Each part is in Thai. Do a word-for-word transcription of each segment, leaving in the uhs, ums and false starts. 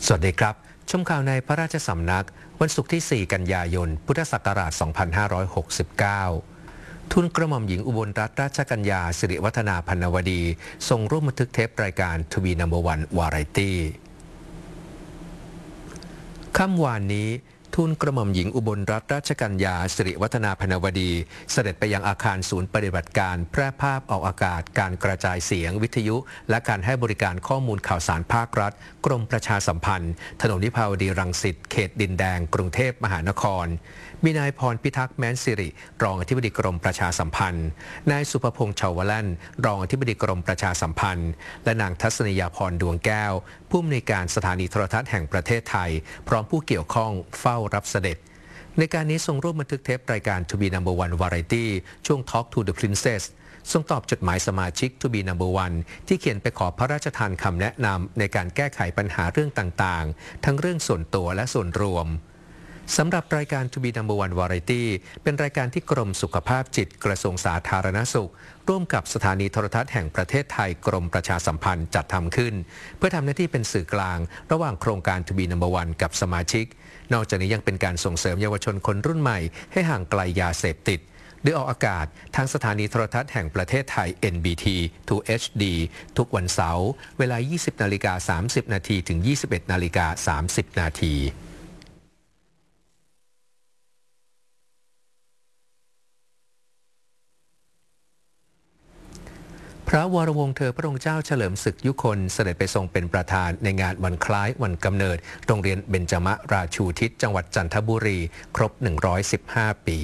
สวัสดีครับชมข่าวในพระราชสำนักวันศุกร์ที่ สี่ กันยายน พุทธศักราช สองพันห้าร้อยหกสิบเก้า ทูลกระหม่อมหญิงอุบลรัตนราชกัญญาสิริวัฒนาพรรณวดีทรงร่วมบันทึกเทปรายการ To be Number One Variety ค่ำวานนี้ทูลกระหม่อมหญิงอุบลรัตนราชกัญญาสิริวัฒนาพรรณวดีเสด็จไปยังอาคารศูนย์ปฏิบัติการแพร่ภาพออกอากาศการกระจายเสียงวิทยุและการให้บริการข้อมูลข่าวสารภาครัฐกรมประชาสัมพันธ์ถนนวิภาวดีรังสิตเขตดินแดงกรุงเทพมหานครมีนายพรพิทักษ์แม้นสิริรองอธิบดีกรมประชาสัมพันธ์นายสุภพงษ์ชาวแล่นรองอธิบดีกรมประชาสัมพันธ์และนางทัศนียาพรดวงแก้วผู้อำนวยการสถานีโทรทัศน์แห่งประเทศไทยพร้อมผู้เกี่ยวข้องเฝ้ารับเสด็จในการนี้ทรงร่วมบันทึกเทปรายการ To be Number One Variety ช่วง Talk to the Princess ทรงตอบจดหมายสมาชิก To be Number One ที่เขียนไปขอพระราชทานคำแนะนำในการแก้ไขปัญหาเรื่องต่างๆทั้งเรื่องส่วนตัวและส่วนรวมสำหรับรายการ To be Number One Variety เป็นรายการที่กรมสุขภาพจิตกระทรวงสาธารณสุขร่วมกับสถานีโทรทัศน์แห่งประเทศไทยกรมประชาสัมพันธ์จัดทำขึ้นเพื่อทำหน้าที่เป็นสื่อกลางระหว่างโครงการ To be Number One กับสมาชิกนอกจากนี้ยังเป็นการส่งเสริมเยาวชนคนรุ่นใหม่ให้ห่างไกลยาเสพติดโดยออกอากาศทางสถานีโทรทัศน์แห่งประเทศไทย เอ็น บี ที ทู เอช ดี ทุกวันเสาร์เวลา ยี่สิบนาฬิกาสามสิบนาทีถึง ยี่สิบเอ็ดนาฬิกาสามสิบนาทีพระวรวงศ์เธอพระองค์เจ้าเฉลิมศึกยุคนเสด็จไปทรงเป็นประธานในงานวันคล้ายวันกำเนิดโรงเรียนเบญจมราชูทิศจังหวัดจันทบุรีครบหนึ่งร้อยสิบห้าปี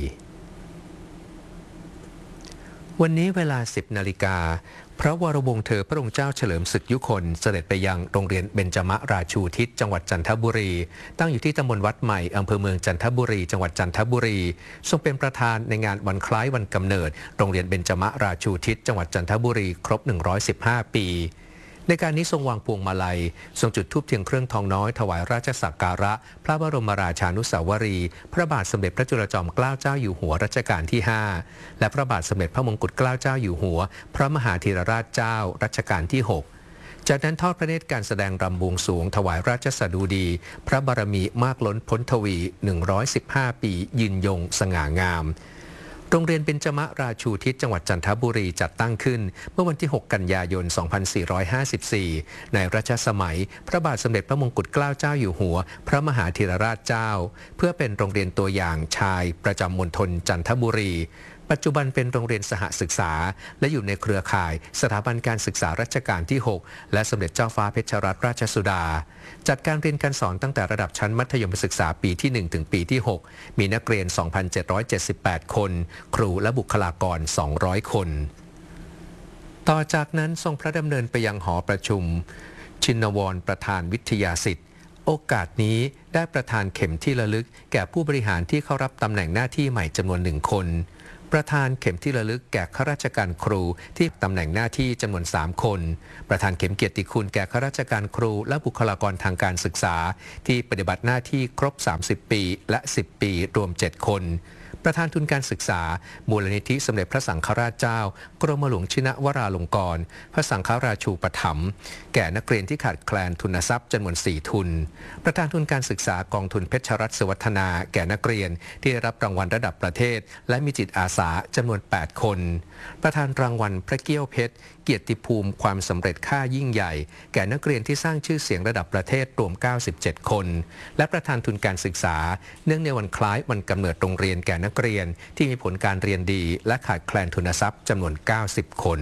วันนี้เวลา สิบนาฬิกาพระวรวงศ์เธอพระองค์เจ้าเฉลิมศึกยุคนเสด็จไปยังโรงเรียนเบญจมราชูทิศจังหวัดจันทบุรีตั้งอยู่ที่ตำบลวัดใหม่อำเภอเมืองจันทบุรีจังหวัดจันทบุรีทรงเป็นประธานในงานวันคล้ายวันกำเนิดโรงเรียนเบญจมราชูทิศจังหวัดจันทบุรีครบหนึ่งร้อยสิบห้าปีในการนี้ทรงวางพวงมาลัยทรงจุดธูปเทียนเครื่องทองน้อยถวายราชสักการะพระบรมราชานุสาวรีย์พระบาทสมเด็จพระจุลจอมเกล้าเจ้าอยู่หัวรัชกาลที่ห้าและพระบาทสมเด็จพระมงกุฎเกล้าเจ้าอยู่หัวพระมหาธีรราชเจ้ารัชกาลที่หกจากนั้นทอดพระเนตรการแสดงรำบวงสรวงถวายราชสดุดีพระบารมีมากล้นพ้นทวีหนึ่งร้อยสิบห้าปียืนยงสง่างามโรงเรียนเบญจมราชูทิศจังหวัดจันทบุรีจัดตั้งขึ้นเมื่อวันที่ หก กันยายน สองพันสี่ร้อยห้าสิบสี่ ในรัชสมัยพระบาทสมเด็จพระมงกุฎเกล้าเจ้าอยู่หัวพระมหาธีรราชเจ้าเพื่อเป็นโรงเรียนตัวอย่างชายประจำมณฑลจันทบุรีปัจจุบันเป็นโรงเรียนสหศึกษาและอยู่ในเครือข่ายสถาบันการศึกษารัชกาลที่หกและสมเด็จเจ้าฟ้าเพชรรัตนราชสุดาจัดการเรียนการสอนตั้งแต่ระดับชั้นมัธยมศึกษาปีที่หนึ่งถึงปีที่หกมีนักเรียน สองพันเจ็ดร้อยเจ็ดสิบแปด คนครูและบุคลากรสองร้อยคนต่อจากนั้นทรงพระดำเนินไปยังหอประชุมชินวรประธานวิทยาสิทธิ์โอกาสนี้ได้ประธานเข็มที่ระลึกแก่ผู้บริหารที่เข้ารับตำแหน่งหน้าที่ใหม่จำนวนหนึ่งคนประธานเข็มที่ระลึกแก่ข้าราชการครูที่ตำแหน่งหน้าที่จำนวนสามคนประธานเข็มเกียรติคุณแก่ข้าราชการครูและบุคลากรทางการศึกษาที่ปฏิบัติหน้าที่ครบสามสิบปีและสิบปีรวมเจ็ดคนประธานทุนการศึกษามูลนิธิสมเด็จพระสังฆราชเจ้ากรมหลวงชินวราลงกรณ์พระสังฆราชูปถัมภ์แก่นักเรียนที่ขาดแคลนทุนทรัพย์จำนวนสี่ทุนประธานทุนการศึกษากองทุนเพชรรัตน์สวัฒนาแก่นักเรียนที่ได้รับรางวัลระดับประเทศและมีจิตอาสาจำนวนแปดคนประธานรางวัลพระเกี้ยวเพชรเกียรติภูมิความสำเร็จค่ายิ่งใหญ่แก่นักเรียนที่สร้างชื่อเสียงระดับประเทศรวมเก้าสิบเจ็ดคนและประธานทุนการศึกษาเนื่องในวันคล้ายวันกำเนิดโรงเรียนแก่นักเรียนที่มีผลการเรียนดีและขาดแคลนทุนทรัพย์จำนวนเก้าสิบคน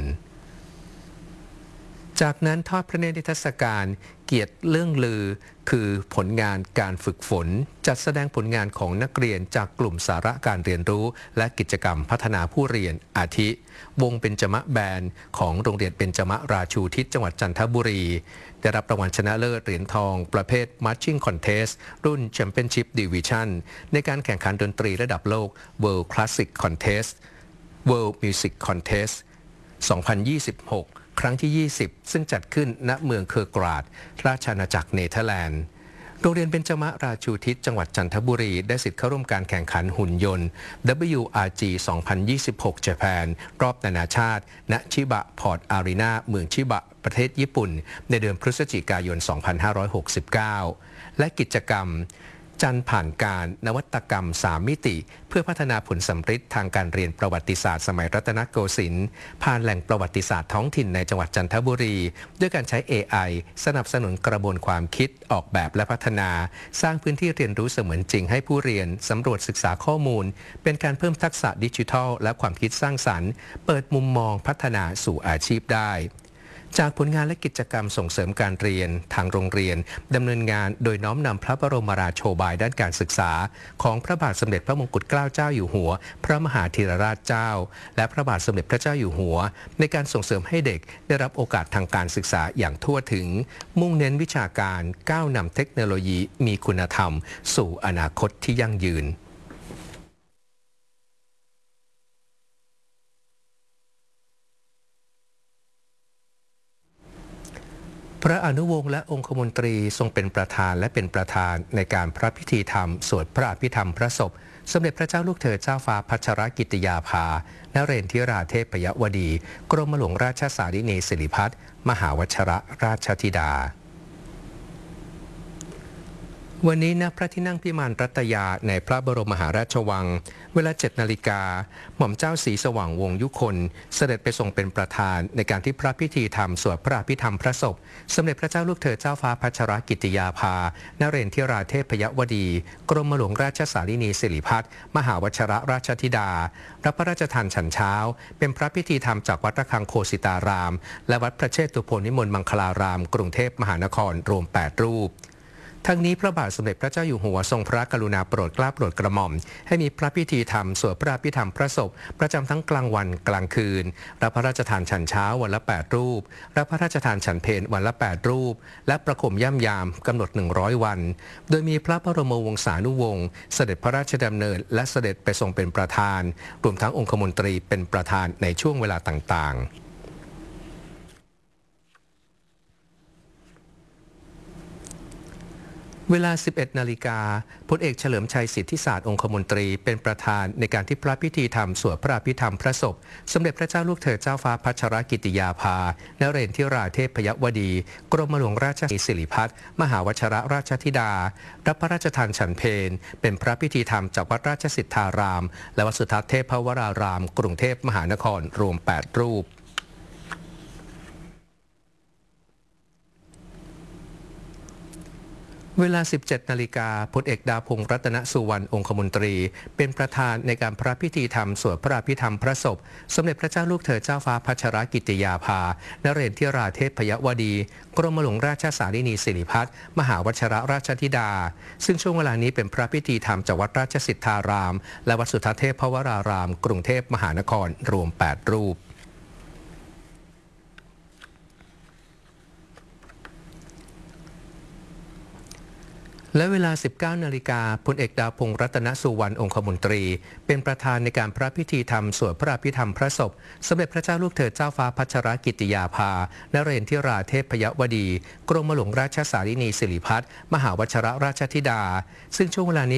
จากนั้นทอดพระเนตรนิทรรศการเกียรติเรื่องลือคือผลงานการฝึกฝนจัดแสดงผลงานของนักเรียนจากกลุ่มสาระการเรียนรู้และกิจกรรมพัฒนาผู้เรียนอาทิ วงเบญจมแบนด์ของโรงเรียนเบญจมราชูทิศจังหวัดจันทบุรีได้รับรางวัลชนะเลิศเหรียญทองประเภท Marching Contest รุ่น Championship Division ในการแข่งขันดนตรีระดับโลก World Classic Contest World Music Contest สองพันยี่สิบหกครั้งที่ ยี่สิบ ซึ่งจัดขึ้นณเมืองเคอร์กราดราชอาณาจักรเนเธอร์แลนด์โรงเรียนเบญจมราชูทิศจังหวัดจันทบุรีได้สิทธิ์เข้าร่วมการแข่งขันหุ่นยนต์ ดับเบิลยู อาร์ จี สองพันยี่สิบหก Japan รอบนานาชาติณชิบะพอร์ตอารีนาเมืองชิบะประประเทศญี่ปุ่นในเดือนพฤศจิกายน สองพันห้าร้อยหกสิบเก้า และกิจกรรมจันทร์ผ่านการนวัตกรรมสามมิติเพื่อพัฒนาผลสัมฤทธิ์ทางการเรียนประวัติศาสตร์สมัยรัตนโกสินทร์ผ่านแหล่งประวัติศาสตร์ท้องถิ่นในจังหวัดจันทบุรีด้วยการใช้ เอ ไอ สนับสนุนกระบวนความคิดออกแบบและพัฒนาสร้างพื้นที่เรียนรู้เสมือนจริงให้ผู้เรียนสำรวจศึกษาข้อมูลเป็นการเพิ่มทักษะดิจิทัลและความคิดสร้างสรรค์เปิดมุมมองพัฒนาสู่อาชีพได้จากผลงานและกิจกรรมส่งเสริมการเรียนทางโรงเรียนดำเนินงานโดยน้อมนำพระบรมราโชบายด้านการศึกษาของพระบาทสมเด็จพระมงกุฎเกล้าเจ้าอยู่หัวพระมหาธีรราชเจ้าและพระบาทสมเด็จพระเจ้าอยู่หัวในการส่งเสริมให้เด็กได้รับโอกาสทางการศึกษาอย่างทั่วถึงมุ่งเน้นวิชาการก้าวนำเทคโนโลยีมีคุณธรรมสู่อนาคตที่ยั่งยืนพระอนุวงศ์และองคมนตรีทรงเป็นประธานและเป็นประธานในการพระพิธีธรรมสวดพระอภิธรรมพระศพสมเด็จพระเจ้าลูกเธอเจ้าฟ้าพัชรกิติยาภานเรนทิราเทพยวดี กรมหลวงราชสารินีสิริพัฒน์มหาวชรราชธิดาวันนี้ณพระที่นั่งพิมานรัตยาในพระบรมมหาราชวังเวลาเจ็ดนาฬิกาหม่อมเจ้าศรีสว่างวงศ์ยุคนเสด็จไปทรงเป็นประธานในการที่พระพิธีธรรมสวดพระอภิธรรมพระศพสมเด็จพระเจ้าลูกเธอเจ้าฟ้าพัชรกิติยาภานเรนทิราเทพยวดี กรมหลวงราชสารินีสิริพัฒน์มหาวชรราชธิดารับพระราชทานฉันเช้าเป็นพระพิธีธรรมจากวัดระฆังโคสิตารามและวัดพระเชตุพนนิมนต์มังคลารามกรุงเทพมหานครรวมแปดรูปทั้งนี้พระบาทสมเด็จพระเจ้าอยู่หัวทรงพระกรุณาโปรดเกล้าโปรดกระหม่อมให้มีพระพิธีธรรมสวดพระอภิธรรมพระศพประจำทั้งกลางวันกลางคืนรับพระราชทานฉันเช้าวันละแปดรูปรับพระราชทานฉันเพลวันละแปดรูปและประคมย่ำยามกำหนดหนึ่งร้อยวันโดยมีพระบรมวงศานุวงศ์เสด็จพระราชดำเนินและเสด็จไปทรงเป็นประธานรวมทั้งองคมนตรีเป็นประธานในช่วงเวลาต่างๆเวลา สิบเอ็ดนาฬิกาพลเอกเฉลิมชัยสิทธิศาสตร์องคมนตรีเป็นประธานในการที่พระพิธีธรรมสวดพระอภิธรรมพระศพสมเด็จพระเจ้าลูกเธอเจ้าฟ้าพัชรกิติยาภานเรนทิราเทพยวดี กรมหลวงราชสิริพัฒน์มหาวชรราชธิดารับพระราชทานฉันเพลเป็นพระพิธีธรรมจากวัดราชสิทธารามและวัดสุทัศน์เทพวรารามกรุงเทพมหานครรวมแปดรูปเวลา สิบเจ็ดนาฬิกาพลเอกดาพงษ์รัตนสุวรรณองคมนตรีเป็นประธานในการพระพิธีธรรมสวดพระอภิธรรมพระศพสมเด็จพระเจ้าลูกเธอเจ้าฟ้าพัชรกิติยาภานเรนทิราเทพยวดี กรมหลวงราชสารินีสิริพัฒน์มหาวชรราชธิดาซึ่งช่วงเวลานี้เป็นพระพิธีธรรมจากวัดราชสิทธารามและวัดสุทัศน์เทพวรารามกรุงเทพมหานครรวมแปดรูปและเวลา สิบเก้านาฬิกาพลเอกดาพงษ์รัตนสุวรรณองคมนตรีเป็นประธานในการพระพิธีธรรมสวดพระอภิธรรมพระศพสมเด็จพระเจ้าลูกเธอเจ้าฟ้าพัชรกิติยาภานเรนทิราเทพยวดี กรมหลวงราชสารินีสิริพัฒน์มหาวชรราชธิดาซึ่งช่วงเวลานี้